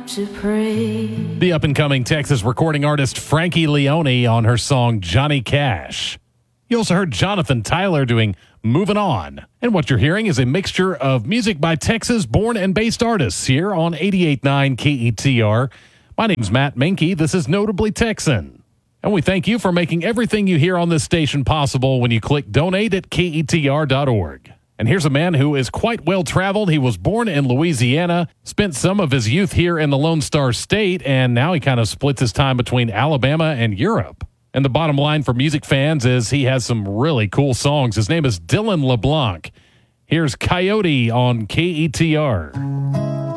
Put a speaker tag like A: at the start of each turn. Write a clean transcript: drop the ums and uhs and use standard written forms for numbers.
A: to pray.
B: The up-and-coming Texas recording artist Frankie Leone on her song Johnny Cash. You also heard Jonathan Tyler doing Moving On. And what you're hearing is a mixture of music by Texas born and based artists here on 88.9 KETR. My name's Matt Minke. This is Notably Texan. And we thank you for making everything you hear on this station possible when you click donate at KETR.org. And here's a man who is quite well-traveled. He was born in Louisiana, spent some of his youth here in the Lone Star State, and now he kind of splits his time between Alabama and Europe. And the bottom line for music fans is he has some really cool songs. His name is Dylan LeBlanc. Here's Coyote on KETR.